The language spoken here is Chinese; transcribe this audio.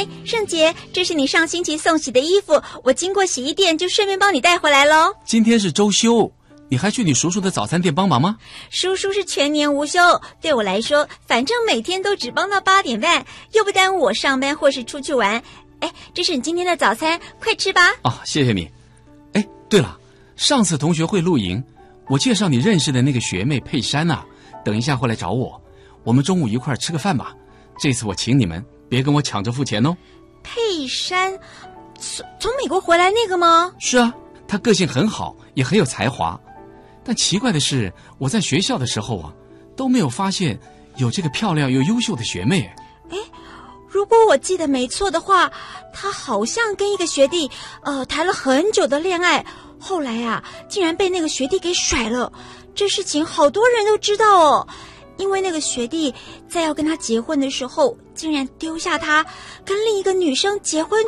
哎，盛杰，这是你上星期送洗的衣服，我经过洗衣店就顺便帮你带回来咯。 今天是周休，你还去你叔叔的早餐店帮忙吗？ 叔叔是全年无休，对我来说，反正每天都只帮到8点半，又不耽误我上班或是出去玩。哎，这是你今天的早餐，快吃吧。 哦，谢谢你。哎，对了，上次同学会露营，我介绍你认识的那个学妹佩珊啊，等一下会来找我，我们中午一块吃个饭吧。这次我请你们，别跟我抢着付钱哦。 佩珊，从美国回来那个吗？ 是啊，她个性很好，也很有才华。但奇怪的是，我在学校的时候啊，都没有发现有这个漂亮又优秀的学妹。 哎，如果我记得没错的话，她好像跟一个学弟谈了很久的恋爱，后来啊，竟然被那个学弟给甩了。这事情好多人都知道哦。因为那个学弟在要跟他结婚的时候，竟然丢下他，跟另一个女生结婚